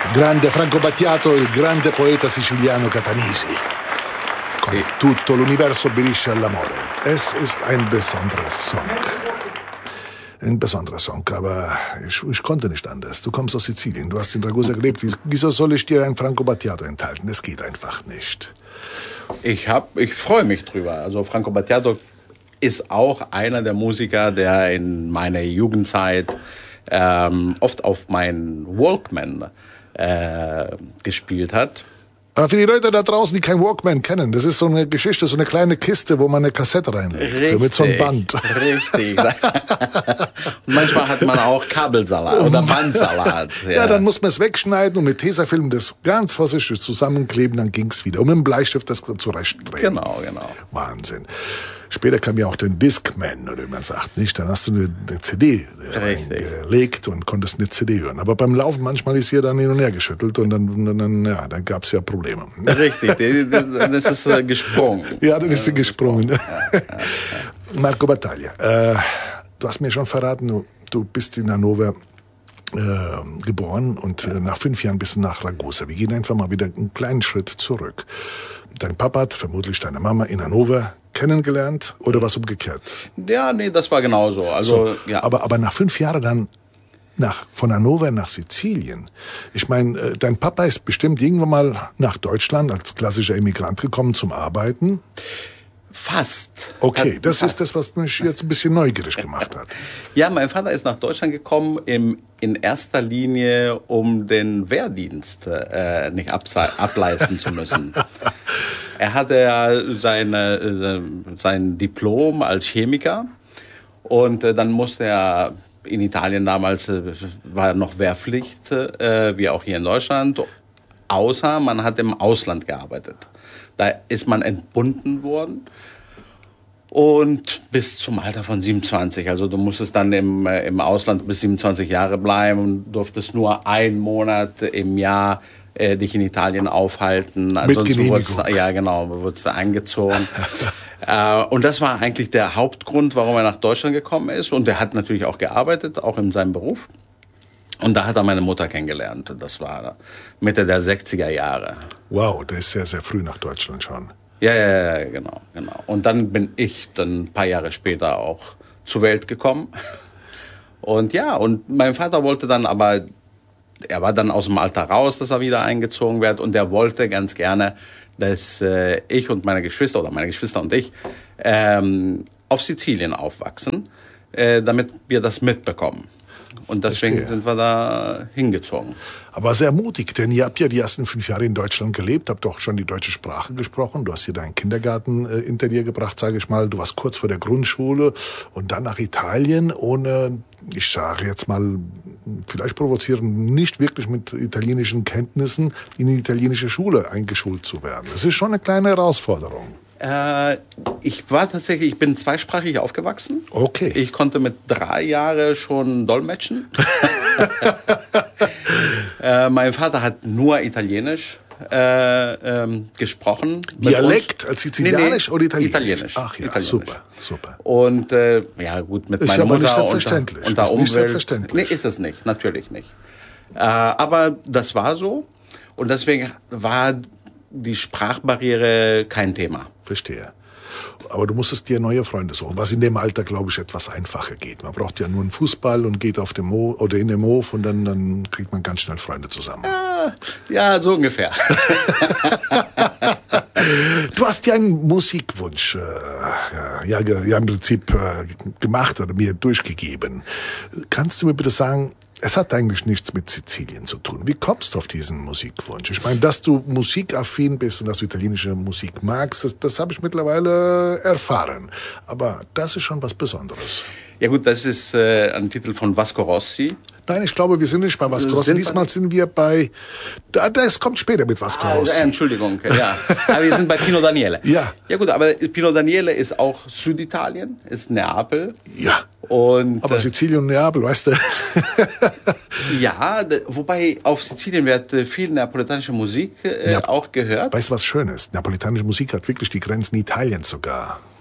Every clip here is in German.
Grande Franco Battiato, il grande poeta siciliano Catanisi. Con tutto l'universo obbedisce all'amore. Es ist ein besonderer Song. Ein besonderer Song, aber ich konnte nicht anders. Du kommst aus Sizilien, du hast in Ragusa gelebt. Wieso soll ich dir ein Franco Battiato enthalten? Das geht einfach nicht. Ich freue mich drüber. Also Franco Battiato ist auch einer der Musiker, der in meiner Jugendzeit oft auf meinen Walkman gespielt hat. Aber für die Leute da draußen, die kein Walkman kennen, das ist so eine Geschichte, so eine kleine Kiste, wo man eine Kassette reinlegt. Richtig, mit so einem Band. Richtig. Und manchmal hat man auch Kabelsalat oder Bandsalat. Ja, dann muss man es wegschneiden und mit Tesafilm das ganz vorsichtig zusammenkleben, dann ging's wieder. Und mit dem Bleistift das zurechtdrehen. Genau. Wahnsinn. Später kam ja auch der Discman, oder wie man sagt, nicht? Dann hast du eine CD gelegt und konntest eine CD hören. Aber beim Laufen manchmal ist hier dann hin und her geschüttelt und dann gab's ja Probleme. Richtig, dann ist es gesprungen. Ja, dann ist sie gesprungen. Ja. Marco Battaglia, du hast mir schon verraten, du bist in Hannover geboren und nach 5 Jahren bist du nach Ragusa. Wir gehen einfach mal wieder einen kleinen Schritt zurück. Dein Papa hat vermutlich deine Mama in Hannover kennengelernt oder was umgekehrt? Ja, nee, das war genauso. Also, ja. Aber nach 5 Jahren dann von Hannover nach Sizilien. Ich meine, dein Papa ist bestimmt irgendwann mal nach Deutschland als klassischer Immigrant gekommen zum Arbeiten. Fast. Okay, das ist das, was mich jetzt ein bisschen neugierig gemacht hat. Ja, mein Vater ist nach Deutschland gekommen, in erster Linie, um den Wehrdienst nicht ableisten zu müssen. Er hatte ja sein Diplom als Chemiker und dann musste er in Italien damals, war noch Wehrpflicht, wie auch hier in Deutschland, außer man hat im Ausland gearbeitet. Da ist man entbunden worden und bis zum Alter von 27. Also du musstest dann im Ausland bis 27 Jahre bleiben und durftest nur 1 Monat im Jahr dich in Italien aufhalten. Ansonsten wurdest du angezogen. Und das war eigentlich der Hauptgrund, warum er nach Deutschland gekommen ist. Und er hat natürlich auch gearbeitet, auch in seinem Beruf. Und da hat er meine Mutter kennengelernt. Das war Mitte der 60er Jahre. Wow, der ist sehr, sehr früh nach Deutschland schon. Ja, genau. Und dann bin ich dann ein paar Jahre später auch zur Welt gekommen. Und ja, und mein Vater wollte dann aber, er war dann aus dem Alter raus, dass er wieder eingezogen wird. Und er wollte ganz gerne, dass ich und meine Geschwister und ich auf Sizilien aufwachsen, damit wir das mitbekommen. Und deswegen sind wir da hingezogen. Aber sehr mutig, denn ihr habt ja die ersten 5 Jahre in Deutschland gelebt, habt auch schon die deutsche Sprache gesprochen. Du hast hier deinen Kindergarten hinter dir gebracht, sage ich mal. Du warst kurz vor der Grundschule und dann nach Italien, ohne, ich sage jetzt mal, vielleicht provozieren, nicht wirklich mit italienischen Kenntnissen in die italienische Schule eingeschult zu werden. Das ist schon eine kleine Herausforderung. Ich bin zweisprachig aufgewachsen. Okay. Ich konnte mit 3 Jahren schon dolmetschen. Mein Vater hat nur Italienisch gesprochen. Dialekt als Sizilianisch oder Italienisch? Italienisch. Ach ja, Italienisch. Super. Und gut, mit meiner Mutter und der Umwelt. Nicht selbstverständlich. Nee, ist es nicht, natürlich nicht. Aber das war so und deswegen war die Sprachbarriere kein Thema. Verstehe. Aber du musstest dir neue Freunde suchen, was in dem Alter, glaube ich, etwas einfacher geht. Man braucht ja nur einen Fußball und geht auf dem Hof oder in dem Hof und dann kriegt man ganz schnell Freunde zusammen. Ja, so ungefähr. Du hast ja einen Musikwunsch im Prinzip gemacht oder mir durchgegeben. Kannst du mir bitte sagen, es hat eigentlich nichts mit Sizilien zu tun. Wie kommst du auf diesen Musikwunsch? Ich meine, dass du musikaffin bist und dass du italienische Musik magst, das habe ich mittlerweile erfahren. Aber das ist schon was Besonderes. Ja gut, das ist ein Titel von Vasco Rossi. Nein, ich glaube, wir sind nicht bei Vasco Rossi. Diesmal sind wir bei... Das kommt später mit Vasco Rossi. Entschuldigung, ja. Aber wir sind bei Pino Daniele. Ja. Ja gut, aber Pino Daniele ist auch Süditalien, ist Neapel. Ja. Und, aber Sizilien und Neapel, weißt du? Ja, wobei auf Sizilien wird viel neapolitanische Musik auch gehört. Weißt du, was schön ist? Neapolitanische Musik hat wirklich die Grenzen Italiens sogar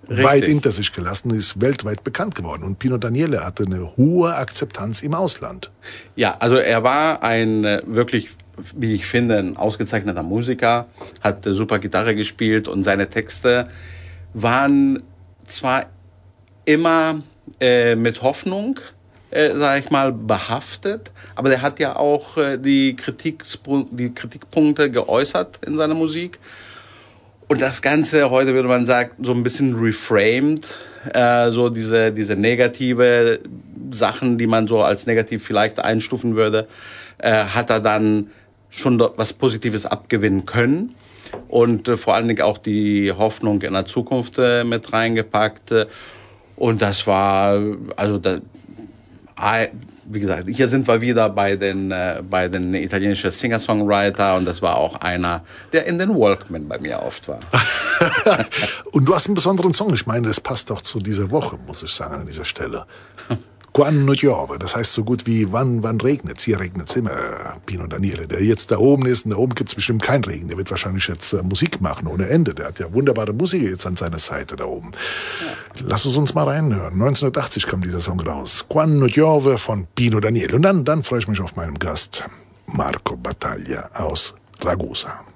weit hinter sich gelassen, ist weltweit bekannt geworden. Und Pino Daniele hatte eine hohe Akzeptanz im Ausland. Ja, also er war ein wirklich, wie ich finde, ein ausgezeichneter Musiker, hat super Gitarre gespielt und seine Texte waren zwar immer mit Hoffnung, sag ich mal, behaftet, aber der hat ja auch die Kritikpunkte geäußert in seiner Musik. Und das Ganze, heute würde man sagen, so ein bisschen reframed, so diese negative Sachen, die man so als negativ vielleicht einstufen würde, hat er dann schon was Positives abgewinnen können und vor allen Dingen auch die Hoffnung in der Zukunft mit reingepackt. Und das war, also wie gesagt, hier sind wir wieder bei den italienischen Singer-Songwriter und das war auch einer, der in den Walkman bei mir oft war. Und du hast einen besonderen Song, ich meine, das passt auch zu dieser Woche, muss ich sagen, an dieser Stelle. Quando piove, das heißt so gut wie wann regnet's? Hier regnet's immer, Pino Daniele, der jetzt da oben ist und da oben gibt's bestimmt keinen Regen, der wird wahrscheinlich jetzt Musik machen ohne Ende, der hat ja wunderbare Musiker jetzt an seiner Seite da oben. Ja. Lass es uns mal reinhören, 1980 kam dieser Song raus, Quando piove von Pino Daniele und dann freue ich mich auf meinen Gast, Marco Battaglia aus Ragusa.